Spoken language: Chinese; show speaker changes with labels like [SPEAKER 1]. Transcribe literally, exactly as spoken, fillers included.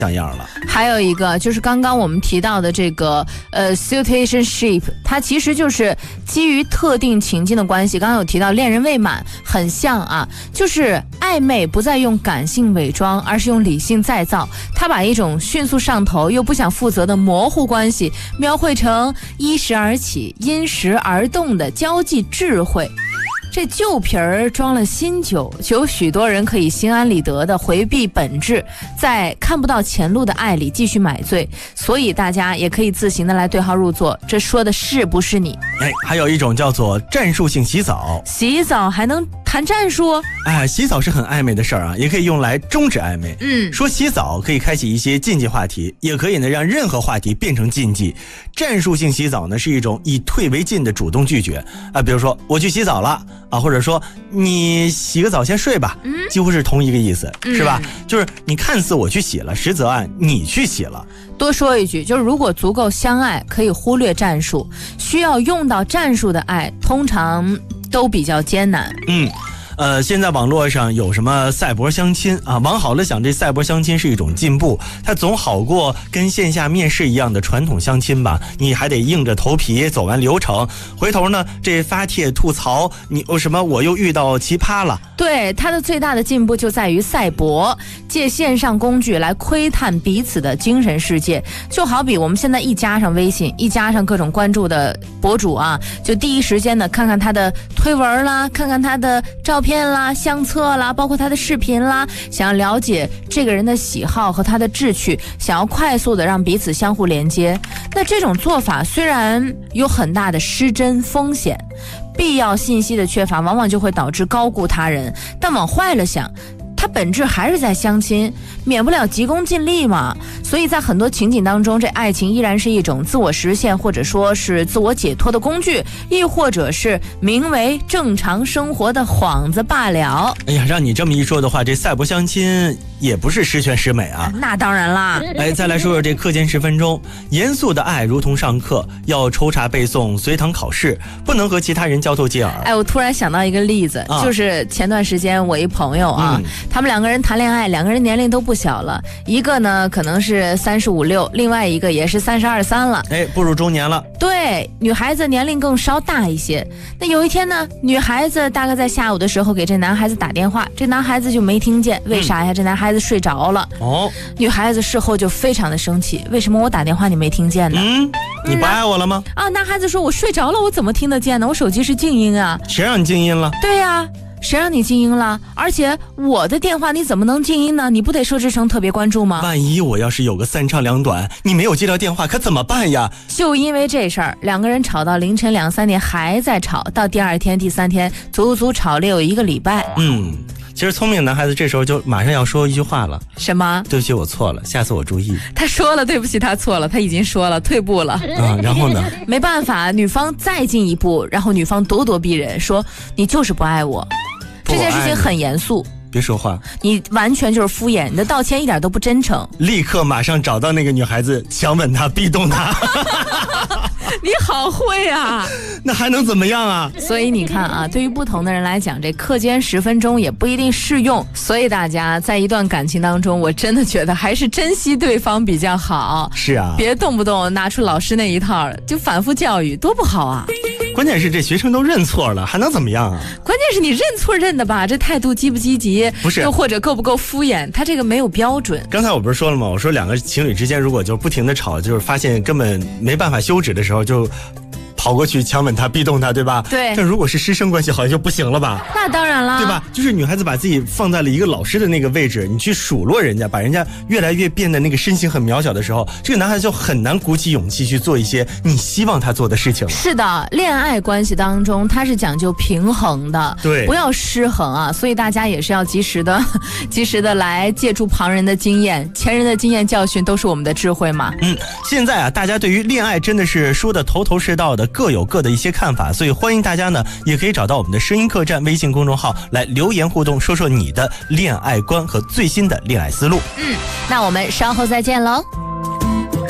[SPEAKER 1] 像样了。
[SPEAKER 2] 还有一个就是刚刚我们提到的这个呃 situationship， 它其实就是基于特定情境的关系。刚刚有提到恋人未满，很像啊，就是暧昧不再用感性伪装，而是用理性再造。他把一种迅速上头又不想负责的模糊关系描绘成依时而起、因时而动的交际智慧。这旧瓶儿装了新酒，就有许多人可以心安理得的回避本质，在看不到前路的爱里继续买醉。所以大家也可以自行的来对号入座，这说的是不是你？
[SPEAKER 1] 哎，还有一种叫做战术性洗澡。
[SPEAKER 2] 洗澡还能谈战术？
[SPEAKER 1] 哎，洗澡是很暧昧的事儿啊，也可以用来终止暧昧。
[SPEAKER 2] 嗯，
[SPEAKER 1] 说洗澡可以开启一些禁忌话题，也可以呢让任何话题变成禁忌。战术性洗澡呢是一种以退为进的主动拒绝啊，比如说我去洗澡了啊，或者说你洗个澡先睡吧，嗯，几乎是同一个意思，是吧？就是你看似我去洗了，实则按你去洗了。
[SPEAKER 2] 多说一句，就是如果足够相爱，可以忽略战术；需要用到战术的爱，通常都比较艰难。
[SPEAKER 1] 嗯。呃，现在网络上有什么赛博相亲啊？往好了想，这赛博相亲是一种进步，它总好过跟线下面试一样的传统相亲吧？你还得硬着头皮走完流程，回头呢，这发帖吐槽你哦什么我又遇到奇葩了。
[SPEAKER 2] 对，它的最大的进步就在于赛博，借线上工具来窥探彼此的精神世界。就好比我们现在一加上微信，一加上各种关注的博主啊，就第一时间的看看他的推文啦，看看他的照片啦、相册啦，包括他的视频啦，想要了解这个人的喜好和他的志趣，想要快速的让彼此相互连接。那这种做法虽然有很大的失真风险，必要信息的缺乏往往就会导致高估他人，但往坏了想，它本质还是在相亲，免不了急功近利嘛。所以在很多情景当中，这爱情依然是一种自我实现或者说是自我解脱的工具，亦或者是名为正常生活的幌子罢了。
[SPEAKER 1] 哎呀，让你这么一说的话，这赛博相亲也不是十全十美啊。
[SPEAKER 2] 那当然啦。
[SPEAKER 1] 哎，再来说说这课间十分钟，严肃的爱如同上课，要抽查背诵，随堂考试，不能和其他人交头接耳。
[SPEAKER 2] 哎，我突然想到一个例子，啊、就是前段时间我一朋友啊、嗯，他们两个人谈恋爱，两个人年龄都不小了，一个呢可能是三十五六，另外一个也是三十二三了，
[SPEAKER 1] 哎，步入中年了。
[SPEAKER 2] 对，女孩子年龄更稍大一些。那有一天呢，女孩子大概在下午的时候给这男孩子打电话，这男孩子就没听见，为啥呀？嗯、这男孩子睡着了。哦，女孩子事后就非常的生气，为什么我打电话你没听见呢？
[SPEAKER 1] 嗯，你不爱我了吗？
[SPEAKER 2] 啊，男孩子说我睡着了，我怎么听得见呢？我手机是静音啊。
[SPEAKER 1] 谁让你静音了？
[SPEAKER 2] 对呀、啊。谁让你静音了？而且我的电话你怎么能静音呢？你不得设置成特别关注吗？
[SPEAKER 1] 万一我要是有个三长两短，你没有接到电话可怎么办呀？
[SPEAKER 2] 就因为这事儿，两个人吵到凌晨两三点还在吵，到第二天第三天足足吵了有一个礼拜。
[SPEAKER 1] 嗯，其实聪明的男孩子这时候就马上要说一句话了。
[SPEAKER 2] 什么？
[SPEAKER 1] 对不起，我错了，下次我注意。
[SPEAKER 2] 他说了对不起，他错了，他已经说了，退步了。
[SPEAKER 1] 啊，然后呢？
[SPEAKER 2] 没办法，女方再进一步，然后女方咄咄逼人说你就是不爱我。这件事情很严肃，
[SPEAKER 1] 别说话，
[SPEAKER 2] 你完全就是敷衍，你的道歉一点都不真诚。
[SPEAKER 1] 立刻马上找到那个女孩子，强吻她，逼动她。
[SPEAKER 2] 你好会啊！
[SPEAKER 1] 那还能怎么样啊？
[SPEAKER 2] 所以你看啊，对于不同的人来讲，这课间十分钟也不一定适用。所以大家在一段感情当中，我真的觉得还是珍惜对方比较好。
[SPEAKER 1] 是啊，
[SPEAKER 2] 别动不动拿出老师那一套，就反复教育，多不好啊！
[SPEAKER 1] 关键是这学生都认错了，还能怎么样啊？
[SPEAKER 2] 关键是你认错认的吧，这态度积不积极，
[SPEAKER 1] 不是，
[SPEAKER 2] 又或者够不够敷衍，他这个没有标准。
[SPEAKER 1] 刚才我不是说了吗？我说两个情侣之间如果就不停的吵，就是发现根本没办法休止的时候，就跑过去强吻他，逼动他，对吧？
[SPEAKER 2] 对。
[SPEAKER 1] 但如果是师生关系，好像就不行了吧？
[SPEAKER 2] 那当然啦，
[SPEAKER 1] 对吧？就是女孩子把自己放在了一个老师的那个位置，你去数落人家，把人家越来越变得那个身形很渺小的时候，这个男孩子就很难鼓起勇气去做一些你希望他做的事情。
[SPEAKER 2] 是的，恋爱关系当中，它是讲究平衡的，
[SPEAKER 1] 对，
[SPEAKER 2] 不要失衡啊。所以大家也是要及时的、及时的来借助旁人的经验，前人的经验教训都是我们的智慧嘛。
[SPEAKER 1] 嗯，现在啊，大家对于恋爱真的是说的头头是道的，各有各的一些看法，所以欢迎大家呢，也可以找到我们的声音客栈微信公众号来留言互动，说说你的恋爱观和最新的恋爱思路。
[SPEAKER 2] 嗯，那我们稍后再见喽。